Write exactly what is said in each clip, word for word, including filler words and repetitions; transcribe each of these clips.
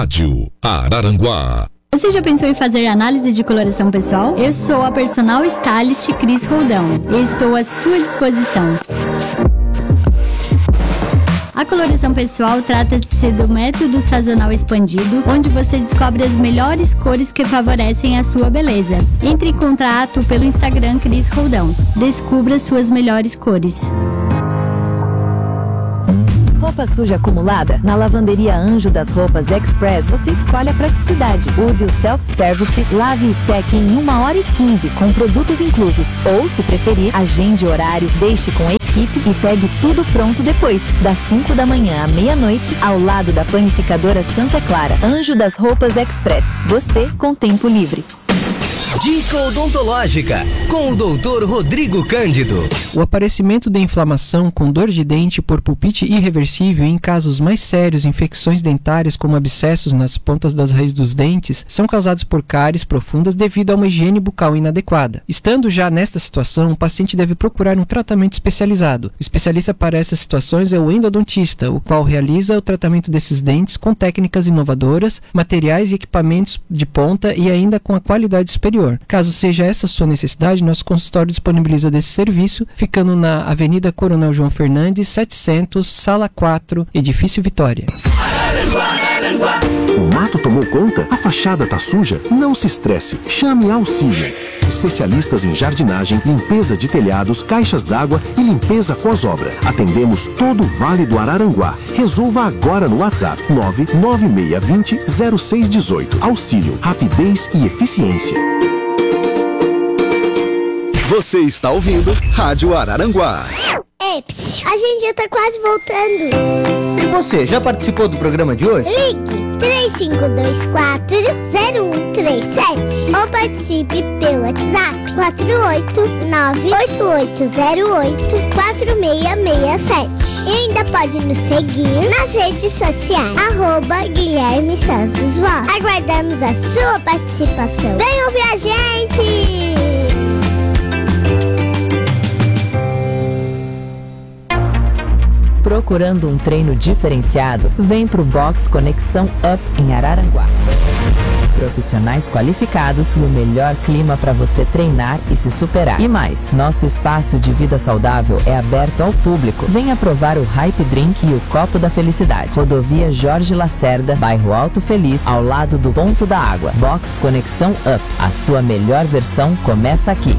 Rádio Araranguá. Você já pensou em fazer análise de coloração pessoal? Eu sou a personal stylist Cris Roldão e estou à sua disposição. A coloração pessoal trata-se do método sazonal expandido, onde você descobre as melhores cores que favorecem a sua beleza. Entre em contato pelo Instagram Cris Roldão. Descubra suas melhores cores. Roupa suja acumulada? Na lavanderia Anjo das Roupas Express você escolhe a praticidade. Use o self-service, lave e seque em uma hora e quinze com produtos inclusos. Ou, se preferir, agende horário, deixe com a equipe e pegue tudo pronto depois. Das cinco da manhã à meia-noite, ao lado da panificadora Santa Clara. Anjo das Roupas Express. Você com tempo livre. Dica odontológica, com o doutor Rodrigo Cândido. O aparecimento da inflamação com dor de dente por pulpite irreversível em casos mais sérios, infecções dentárias como abscessos nas pontas das raízes dos dentes, são causados por cáries profundas devido a uma higiene bucal inadequada. Estando já nesta situação, o paciente deve procurar um tratamento especializado. O especialista para essas situações é o endodontista, o qual realiza o tratamento desses dentes com técnicas inovadoras, materiais e equipamentos de ponta e ainda com a qualidade superior. Caso seja essa a sua necessidade, nosso consultório disponibiliza desse serviço, ficando na Avenida Coronel João Fernandes, setecentos, Sala quatro, Edifício Vitória. O mato tomou conta? A fachada tá suja? Não se estresse, chame Auxílio. Especialistas em jardinagem, limpeza de telhados, caixas d'água e limpeza pós-obra. Atendemos todo o Vale do Araranguá. Resolva agora no WhatsApp nove nove seis dois zero zero seis um oito. Auxílio, rapidez e eficiência. Você está ouvindo Rádio Araranguá. Eps, a gente já tá quase voltando. E você, já participou do programa de hoje? Ligue três cinco dois quatro zero um três sete ou participe pelo WhatsApp quatro oito nove oito oito zero oito quatro seis seis sete. E ainda pode nos seguir nas redes sociais, arroba Guilherme Santos Vó. Aguardamos a sua participação. Vem ouvir a gente! Procurando um treino diferenciado? Vem pro Box Conexão Up em Araranguá. Profissionais qualificados e o melhor clima para você treinar e se superar. E mais, nosso espaço de vida saudável é aberto ao público. Venha provar o Hype Drink e o Copo da Felicidade. Rodovia Jorge Lacerda, bairro Alto Feliz, ao lado do Ponto da Água. Box Conexão Up. A sua melhor versão começa aqui.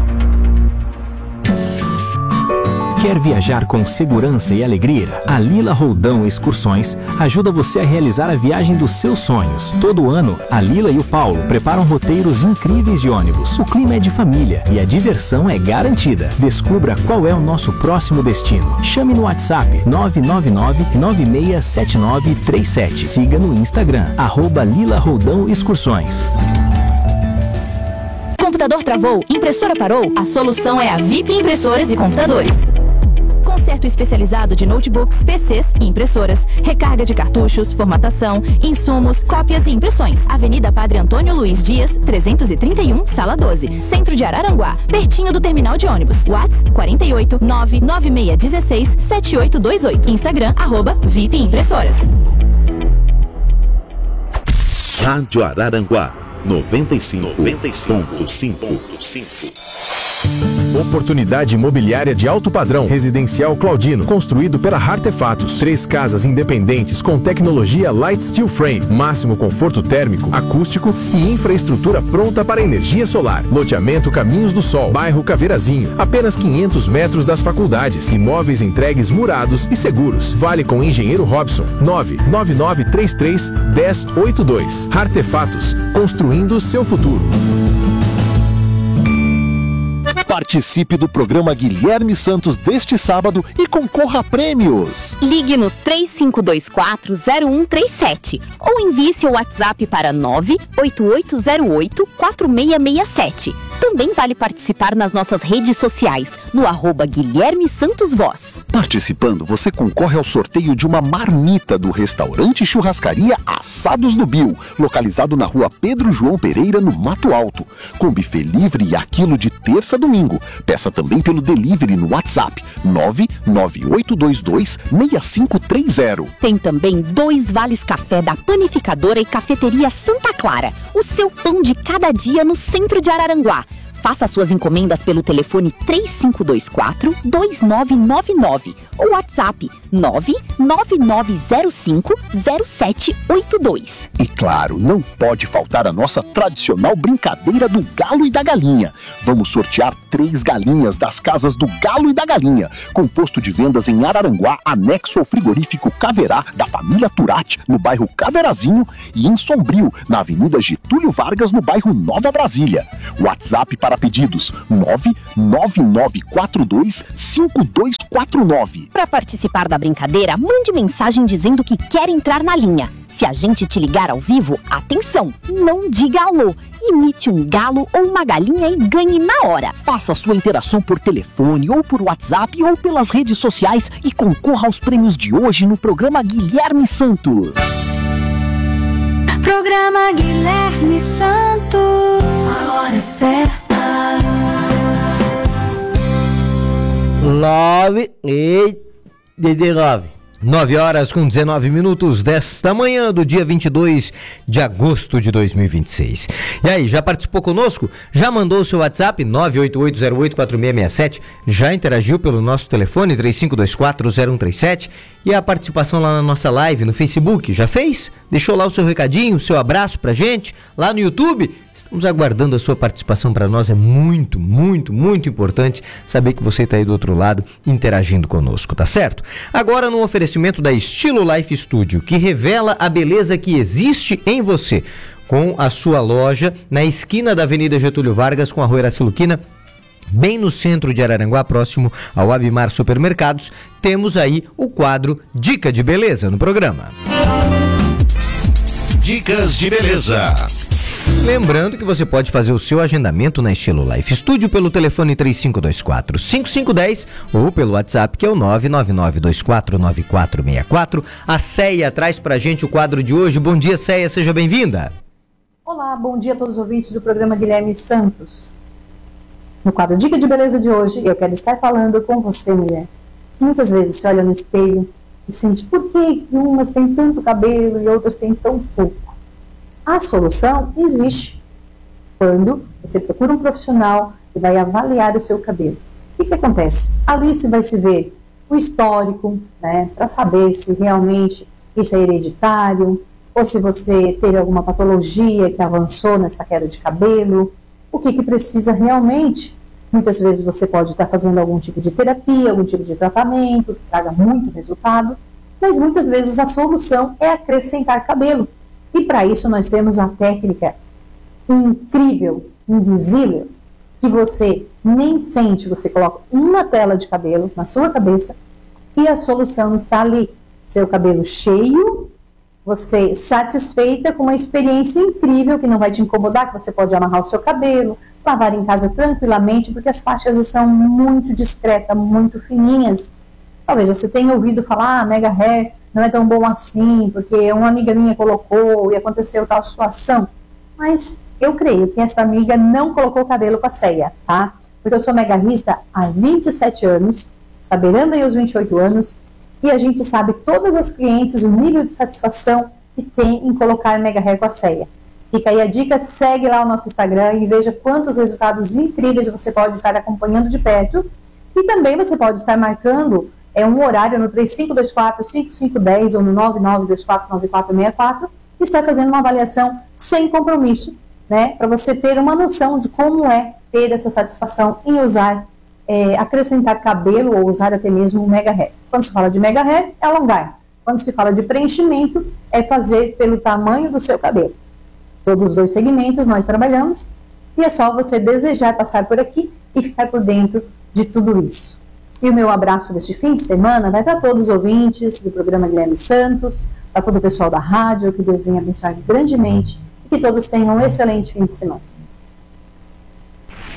Quer viajar com segurança e alegria? A Lila Roldão Excursões ajuda você a realizar a viagem dos seus sonhos. Todo ano, a Lila e o Paulo preparam roteiros incríveis de ônibus. O clima é de família e a diversão é garantida. Descubra qual é o nosso próximo destino. Chame no WhatsApp nove nove nove nove seis sete nove três sete. Siga no Instagram, arroba Lila Roldão Excursões. Computador travou? Impressora parou? A solução é a V I P Impressoras e Computadores. Conserto especializado de notebooks, P Cs e impressoras, recarga de cartuchos, formatação, insumos, cópias e impressões. Avenida Padre Antônio Luiz Dias, trezentos e trinta e um, Sala doze, Centro de Araranguá, pertinho do terminal de ônibus. WhatsApp quarenta e oito nove nove seis um seis sete oito dois oito. Instagram, arroba V I P Impressoras. Rádio Araranguá noventa e cinco ponto cinco. Oportunidade imobiliária de alto padrão. Residencial Claudino, construído pela Artefatos. Três casas independentes com tecnologia Light Steel Frame, máximo conforto térmico, acústico e infraestrutura pronta para energia solar. Loteamento Caminhos do Sol, bairro Caveirazinho. Apenas quinhentos metros das faculdades. Imóveis entregues murados e seguros. Vale com Engenheiro Robson. nove nove nove três três um zero oito dois. Artefatos, construindo seu futuro. Participe do programa Guilherme Santos deste sábado e concorra a prêmios. Ligue no três cinco dois quatro zero um três sete ou envie seu WhatsApp para nove oito oito zero oito quatro seis seis sete. Também vale participar nas nossas redes sociais, no arroba Guilherme Santos Voz. Participando, você concorre ao sorteio de uma marmita do restaurante Churrascaria Assados do Bill, localizado na rua Pedro João Pereira, no Mato Alto, com buffet livre e aquilo de terça a domingo. domingo. Peça também pelo delivery no WhatsApp nove nove oito dois dois seis cinco três zero. Tem também dois vales café da Panificadora e Cafeteria Santa Clara. O seu pão de cada dia no centro de Araranguá. Faça suas encomendas pelo telefone três cinco dois quatro, dois nove nove nove ou WhatsApp nove nove nove zero cinco zero sete oito dois. E claro, não pode faltar a nossa tradicional brincadeira do galo e da galinha. Vamos sortear três galinhas das casas do Galo e da Galinha, com posto de vendas em Araranguá, anexo ao frigorífico Caverá, da família Turati, no bairro Caverazinho, e em Sombrio, na Avenida Getúlio Vargas, no bairro Nova Brasília. WhatsApp para pedidos nove nove nove quatro dois cinco dois quatro nove. Para participar da brincadeira, mande mensagem dizendo que quer entrar na linha. Se a gente te ligar ao vivo, atenção, não diga alô. Imite um galo ou uma galinha e ganhe na hora. Faça sua interação por telefone ou por WhatsApp ou pelas redes sociais e concorra aos prêmios de hoje no programa Guilherme Santos. Programa Guilherme Santos, a hora certa. Nove e dezenove. nove horas com dezenove minutos desta manhã do dia vinte e dois de agosto de dois mil e vinte e seis. E aí, já participou conosco? Já mandou o seu WhatsApp nove oito oito zero oito quatro seis seis sete? Já interagiu pelo nosso telefone três cinco dois quatro zero um três sete? E a participação lá na nossa live no Facebook? Já fez? Deixou lá o seu recadinho, o seu abraço pra gente? Lá no YouTube? Estamos aguardando a sua participação. Para nós é muito, muito, muito importante saber que você está aí do outro lado interagindo conosco, tá certo? Agora no oferecimento da Estilo Life Studio, que revela a beleza que existe em você, com a sua loja na esquina da Avenida Getúlio Vargas com a Rua Iraciluquina, bem no centro de Araranguá, próximo ao Abimar Supermercados. Temos aí o quadro Dica de Beleza no programa. Dicas de Beleza. Lembrando que você pode fazer o seu agendamento na Estilo Life Studio pelo telefone três cinco dois quatro cinco cinco um zero ou pelo WhatsApp, que é o nove nove nove dois quatro nove quatro seis quatro. A Céia traz pra gente o quadro de hoje. Bom dia, Céia, seja bem-vinda. Olá, bom dia a todos os ouvintes do programa Guilherme Santos. No quadro Dica de Beleza de hoje, eu quero estar falando com você, mulher, que muitas vezes se olha no espelho e sente por que umas têm tanto cabelo e outras têm tão pouco. A solução existe quando você procura um profissional que vai avaliar o seu cabelo. O que, que acontece? Ali se vai se ver o histórico, né, para saber se realmente isso é hereditário, ou se você teve alguma patologia que avançou nessa queda de cabelo, o que, que precisa realmente. Muitas vezes você pode estar fazendo algum tipo de terapia, algum tipo de tratamento, que traga muito resultado, mas muitas vezes a solução é acrescentar cabelo. E para isso nós temos a técnica incrível, invisível, que você nem sente. Você coloca uma tela de cabelo na sua cabeça e a solução está ali. Seu cabelo cheio, você satisfeita com uma experiência incrível que não vai te incomodar, que você pode amarrar o seu cabelo, lavar em casa tranquilamente, porque as faixas são muito discretas, muito fininhas. Talvez você tenha ouvido falar, ah, Mega Hair não é tão bom assim, porque uma amiga minha colocou e aconteceu tal situação. Mas eu creio que essa amiga não colocou cabelo com a Céia, tá? Porque eu sou megarrista há vinte e sete anos, está beirando aí os vinte e oito anos, e a gente sabe, todas as clientes, o nível de satisfação que tem em colocar Mega Hair com a Céia. Fica aí a dica, segue lá o nosso Instagram e veja quantos resultados incríveis você pode estar acompanhando de perto. E também você pode estar marcando é um horário no três cinco dois quatro cinco cinco um zero ou no nove nove dois quatro nove quatro seis quatro e estar fazendo uma avaliação sem compromisso, né, para você ter uma noção de como é ter essa satisfação em usar, é, acrescentar cabelo ou usar até mesmo o Mega Hair. Quando se fala de Mega Hair, é alongar. Quando se fala de preenchimento, é fazer pelo tamanho do seu cabelo. Todos os dois segmentos nós trabalhamos e é só você desejar passar por aqui e ficar por dentro de tudo isso. E o meu abraço deste fim de semana vai para todos os ouvintes do programa Guilherme Santos, para todo o pessoal da rádio, que Deus venha abençoar grandemente e que todos tenham um excelente fim de semana.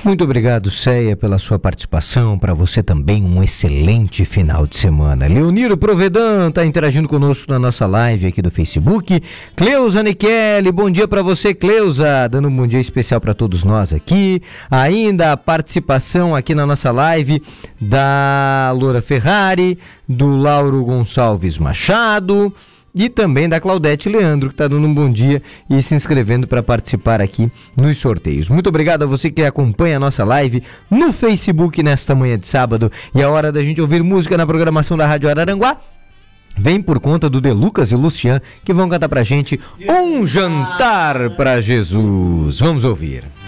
Muito obrigado, Céia, pela sua participação. Para você também um excelente final de semana. Leoniro Provedan está interagindo conosco na nossa live aqui do Facebook. Cleusa Nicheli, bom dia para você, Cleusa, dando um bom dia especial para todos nós aqui. Ainda a participação aqui na nossa live da Loura Ferrari, do Lauro Gonçalves Machado e também da Claudete Leandro, que está dando um bom dia e se inscrevendo para participar aqui nos sorteios. Muito obrigado a você que acompanha a nossa live no Facebook nesta manhã de sábado. E a hora da gente ouvir música na programação da Rádio Araranguá vem por conta do De Lucas e Lucian, que vão cantar pra gente Um Jantar pra Jesus. Vamos ouvir.